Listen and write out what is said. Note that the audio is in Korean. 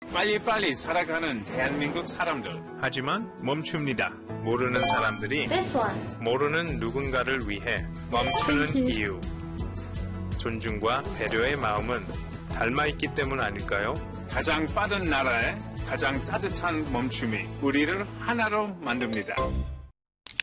빨리빨리 살아가는 대한민국 사람들. 하지만 멈춥니다. 모르는 사람들이 This one. 모르는 누군가를 위해 멈추는 이유. 존중과 배려의 마음은 닮아있기 때문 아닐까요? 가장 빠른 나라에 가장 따뜻한 멈춤이 우리를 하나로 만듭니다.